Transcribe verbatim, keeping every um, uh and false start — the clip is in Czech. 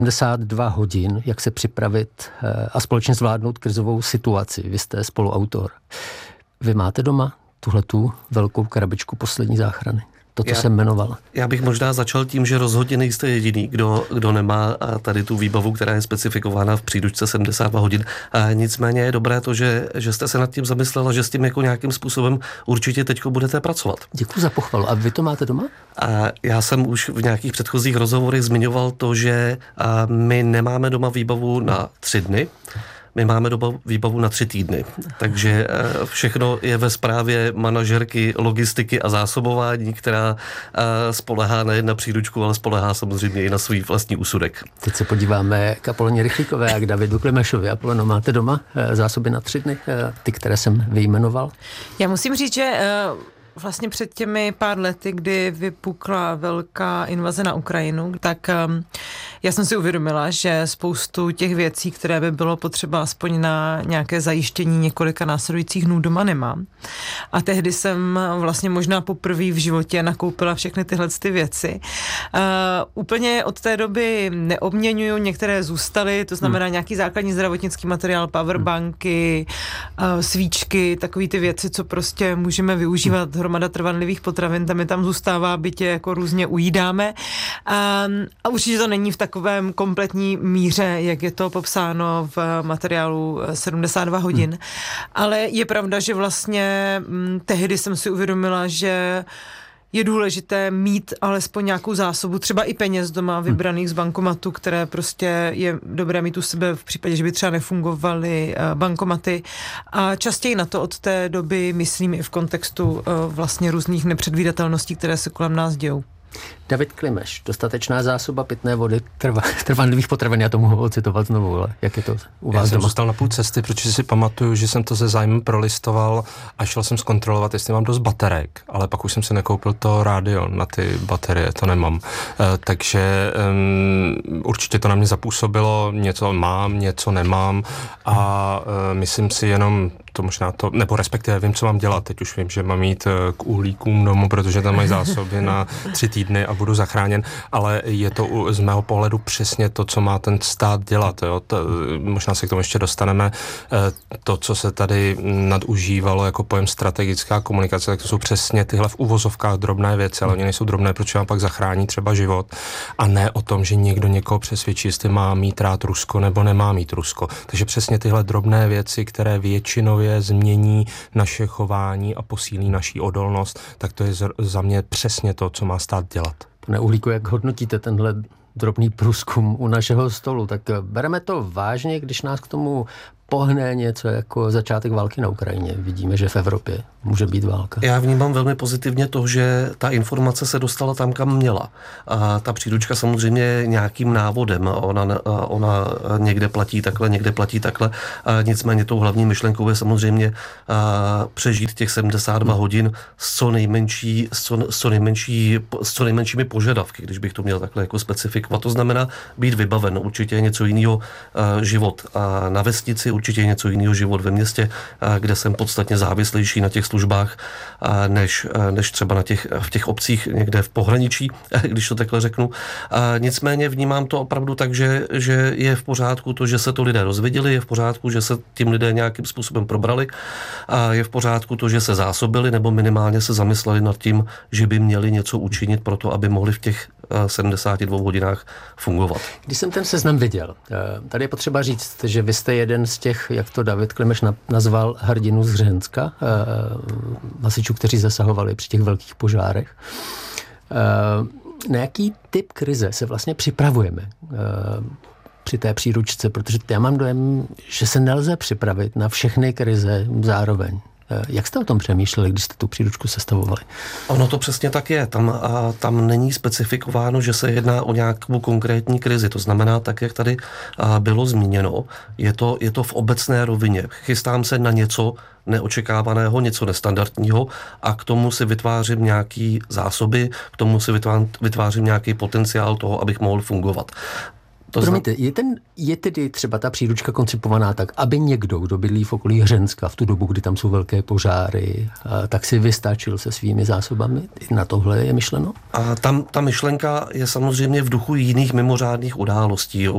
sedmdesát dva hodin, jak se připravit a společně zvládnout krizovou situaci. Vy jste spoluautor. Vy máte doma tuhletu velkou krabičku poslední záchrany? To, co já, jsem jmenoval. Já bych možná začal tím, že rozhodně nejste jediný, kdo, kdo nemá tady tu výbavu, která je specifikována v příručce sedmdesát dva hodin. A nicméně je dobré to, že, že jste se nad tím zamyslela, že s tím jako nějakým způsobem určitě teďko budete pracovat. Děkuji za pochvalu. A vy to máte doma? A já jsem už v nějakých předchozích rozhovorech zmiňoval to, že my nemáme doma výbavu na tři dny, my máme dobu výbavu na tři týdny, takže všechno je ve správě manažerky logistiky a zásobování, která spolehá nejen na příručku, ale spolehá samozřejmě i na svůj vlastní úsudek. Teď se podíváme k Apoloně Rychlíkové a k Davidu Klimešovi. Apolono, máte doma zásoby na tři dny, ty, které jsem vyjmenoval? Já musím říct, že vlastně před těmi pár lety, kdy vypukla velká invaze na Ukrajinu, tak um, já jsem si uvědomila, že spoustu těch věcí, které by bylo potřeba aspoň na nějaké zajištění několika následujících dnů doma nemám. A tehdy jsem vlastně možná poprvé v životě nakoupila všechny tyhle ty věci. Uh, úplně od té doby neobměňuju, některé zůstaly, to znamená hmm. nějaký základní zdravotnický materiál, powerbanky, uh, svíčky, takové ty věci, co prostě můžeme využívat, hromada trvanlivých potravin, tam je tam zůstává, bytě jako různě ujídáme. A, a určitě to není v takovém kompletní míře, jak je to popsáno v materiálu sedmdesát dva hodin. Hmm. Ale je pravda, že vlastně m, tehdy jsem si uvědomila, že je důležité mít alespoň nějakou zásobu, třeba i peněz doma vybraných z bankomatu, které prostě je dobré mít u sebe v případě, že by třeba nefungovaly bankomaty. A častěji na to od té doby myslím i v kontextu vlastně různých nepředvídatelností, které se kolem nás dějou. David Klimeš, dostatečná zásoba pitné vody, trva, trvanlivých potravin, já to mohu ocitovat znovu, ale jak je to u vás já jsem doma? zůstal na půl cesty, protože si pamatuju, že jsem to se zájmem prolistoval a šel jsem zkontrolovat, jestli mám dost baterek, ale pak už jsem si nekoupil to rádio na ty baterie, to nemám. E, takže um, určitě to na mě zapůsobilo, něco mám, něco nemám a e, myslím si jenom to možná to, nebo respektive vím, co mám dělat. Teď už vím, že mám jít k uhlíkům domů, protože tam mají zásoby na tři týdny a budu zachráněn, ale je to z mého pohledu přesně to, co má ten stát dělat. Jo? To, možná se k tomu ještě dostaneme. To, co se tady nadužívalo jako pojem strategická komunikace, tak to jsou přesně tyhle v uvozovkách drobné věci, ale oni nejsou drobné, protože vám pak zachrání třeba život. A ne o tom, že někdo někoho přesvědčí, jestli má mít rád Rusko nebo nemá mít Rusko. Takže přesně tyhle drobné věci, které většinou změní naše chování a posílí naší odolnost, tak to je za mě přesně to, co má stát dělat. Pane Uhlíku, jak hodnotíte tenhle drobný průzkum u našeho stolu? Tak bereme to vážně, když nás k tomu pohne něco jako začátek války na Ukrajině. Vidíme, že v Evropě může být válka. Já vnímám velmi pozitivně to, že ta informace se dostala tam, kam měla. A ta příručka samozřejmě je nějakým návodem. Ona, ona někde platí takhle, někde platí takhle. A nicméně tou hlavní myšlenkou je samozřejmě přežít těch sedmdesát dva hodin s co nejmenší, s co, s co nejmenší, s co nejmenšími požadavky, když bych to měl takhle jako specifikovat. To znamená být vybaven. Určitě je něco jiného život a na vesnici, určitě je něco jiného život ve městě, kde jsem podstatně závislejší na těch službách, než, než třeba na těch, v těch obcích někde v pohraničí, když to takhle řeknu. Nicméně vnímám to opravdu tak, že, že je v pořádku to, že se to lidé dozvěděli, je v pořádku, že se tím lidé nějakým způsobem probrali a je v pořádku to, že se zásobili nebo minimálně se zamysleli nad tím, že by měli něco učinit pro to, aby mohli v těch sedmdesáti dvou hodinách fungovat. Když jsem ten seznam viděl, tady je potřeba říct, že vy jste jeden z těch, jak to David Klimeš nazval, hrdinů z Hřenska, hasičů, kteří zasahovali při těch velkých požárech. Na jaký typ krize se vlastně připravujeme při té příručce? Protože já mám dojem, že se nelze připravit na všechny krize zároveň. Jak jste o tom přemýšleli, když jste tu příručku sestavovali? Ono to přesně tak je. Tam, a, tam není specifikováno, že se jedná o nějakou konkrétní krizi. To znamená, tak, jak tady a, bylo zmíněno, je to, je to v obecné rovině. Chystám se na něco neočekávaného, něco nestandardního a k tomu si vytvářím nějaký zásoby, k tomu si vytvářím nějaký potenciál toho, abych mohl fungovat. To Promiňte, je, ten, je tedy třeba ta příručka koncipovaná tak, aby někdo, kdo bydlí v okolí Hřenska v tu dobu, kdy tam jsou velké požáry, tak si vystačil se svými zásobami? Na tohle je myšleno? A tam ta myšlenka je samozřejmě v duchu jiných mimořádných událostí.